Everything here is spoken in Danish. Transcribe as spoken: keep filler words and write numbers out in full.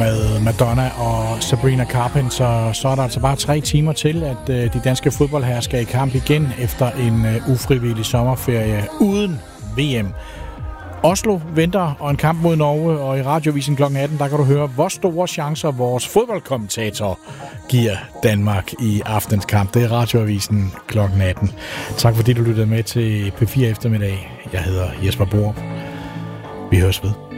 med Madonna og Sabrina Carpenter, så er der altså bare tre timer til, at øh, de danske fodboldherrer skal i kamp igen efter en øh, ufrivillig sommerferie uden V M. Oslo venter, og en kamp mod Norge, og i Radiovisen klokken atten, der kan du høre, hvor store chancer vores fodboldkommentator giver Danmark i aftens kamp. Det er Radioavisen klokken atten. Tak fordi du lyttede med til P fire eftermiddag. Jeg hedder Jesper Borup. Vi høres ved.